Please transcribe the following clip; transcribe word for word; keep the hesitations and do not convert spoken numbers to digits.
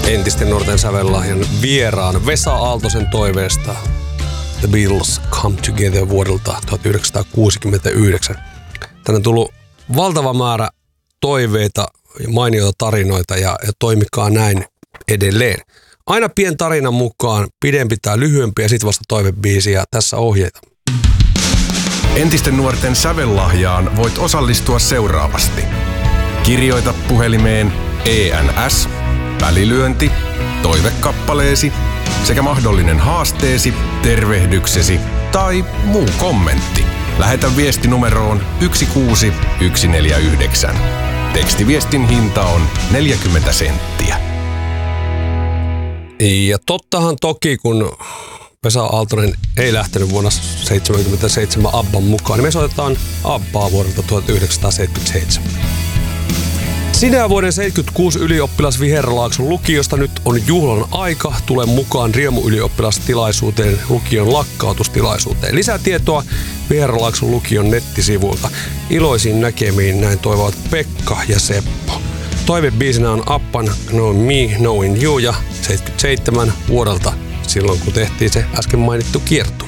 entisten Nuorten sävellahjan vieraan Vesa Aaltosen toiveesta The Beatles Come Together vuodelta tuhatyhdeksänsataakuusikymmentäyhdeksän. Tänne on tullut valtava määrä toiveita ja mainioita tarinoita ja, ja toimikaa näin edelleen. Aina pien tarinan mukaan, pidempi tai lyhyempi ja sitten vasta toivebiisi ja tässä ohjeita. Entisten Nuorten sävellahjaan voit osallistua seuraavasti. Kirjoita puhelimeen E N S, välilyönti, toivekappaleesi sekä mahdollinen haasteesi, tervehdyksesi tai muu kommentti. Lähetä viesti numeroon yksi kuusi yksi neljä yhdeksän. Tekstiviestin hinta on neljäkymmentä senttiä. Ja tottahan toki, kun Vesa Aaltonen ei lähtenyt vuonna seitsemänkymmentäseitsemän Abban mukaan, niin me soitetaan Abbaa vuodelta tuhatyhdeksänsataaseitsemänkymmentäseitsemän. Sinä vuoden seitsemänkymmentäkuusi ylioppilas Viherlaakson lukiosta nyt on juhlan aika. Tule mukaan Riemu-ylioppilastilaisuuteen, lukion lakkautustilaisuuteen. Lisätietoa Viherlaakson lukion nettisivuilta. Iloisiin näkemiin, näin toivovat Pekka ja Seppo. Toivebiisinä on Appan Knowing Me, Knowing You ja seitsemänkymmentäseitsemän vuodelta silloin, kun tehtiin se äsken mainittu kiertue.